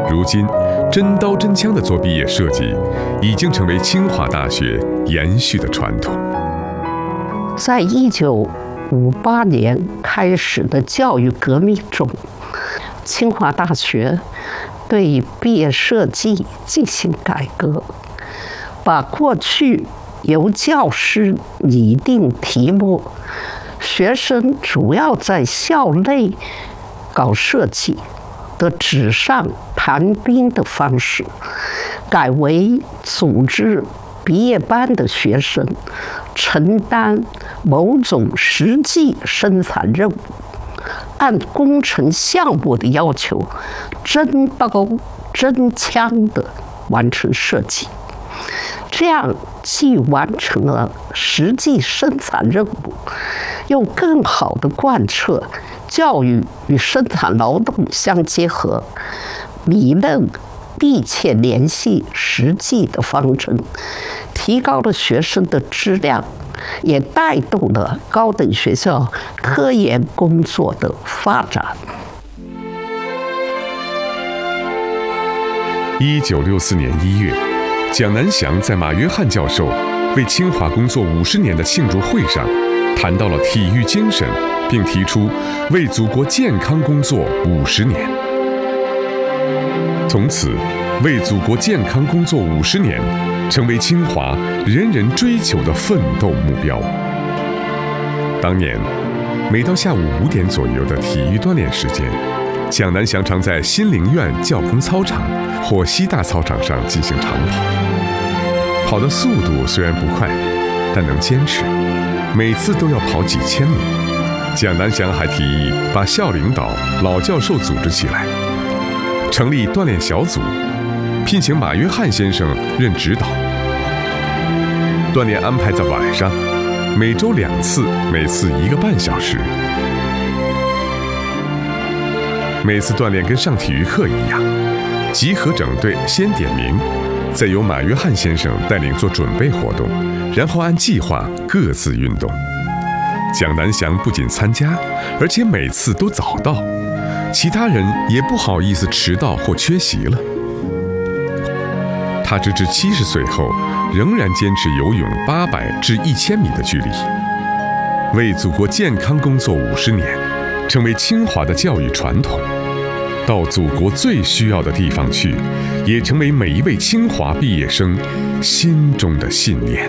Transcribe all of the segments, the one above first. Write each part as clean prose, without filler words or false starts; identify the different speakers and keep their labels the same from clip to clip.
Speaker 1: 如今，真刀真枪的做毕业设计，已经成为清华大学延续的传统。
Speaker 2: 在1958年开始的教育革命中，清华大学对毕业设计进行改革，把过去由教师拟定题目，学生主要在校内搞设计的纸上谈兵的方式，改为组织毕业班的学生承担某种实际生产任务，按工程项目的要求，真刀真枪地完成设计。这样既完成了实际生产任务，又更好地贯彻教育与生产劳动相结合、理论密切联系实际的方针，提高了学生的质量，也带动了高等学校科研工作的发展。
Speaker 1: 1964年1月，蒋南翔在马约翰教授为清华工作50年的庆祝会上，谈到了体育精神，并提出为祖国健康工作50年。从此，为祖国健康工作50年，成为清华人人追求的奋斗目标。当年，每到下午5点左右的体育锻炼时间，蒋南翔常在新陵苑教工操场或西大操场上进行长跑。跑的速度虽然不快，但能坚持，每次都要跑几千米。蒋南翔还提议把校领导、老教授组织起来，成立锻炼小组，聘请马约翰先生任指导。锻炼安排在晚上，每周2次，每次1个半小时。每次锻炼跟上体育课一样，集合整队先点名，再由马约翰先生带领做准备活动，然后按计划各自运动。蒋南翔不仅参加，而且每次都早到，其他人也不好意思迟到或缺席了。他直至70岁后，仍然坚持游泳800至1000米的距离，为祖国健康工作50年，成为清华的教育传统。到祖国最需要的地方去，也成为每一位清华毕业生心中的信念。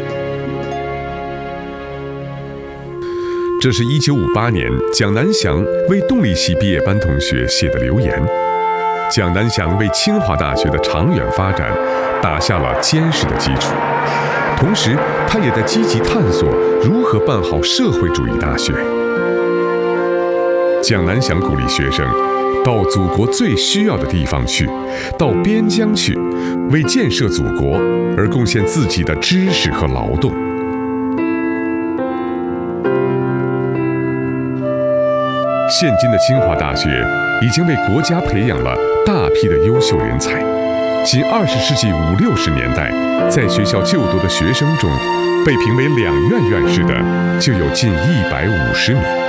Speaker 1: 这是1958年蒋南翔为动力系毕业班同学写的留言。蒋南翔为清华大学的长远发展打下了坚实的基础，同时他也在积极探索如何办好社会主义大学。蒋南翔鼓励学生到祖国最需要的地方去，到边疆去，为建设祖国而贡献自己的知识和劳动。现今的清华大学已经为国家培养了大批的优秀人才，仅20世纪50、60年代在学校就读的学生中，被评为2院院士的就有近150名。